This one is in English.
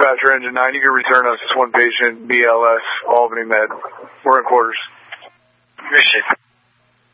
Dispatcher Engine 9, you can return us as one patient, BLS, Albany Med. We're in quarters. Appreciate it.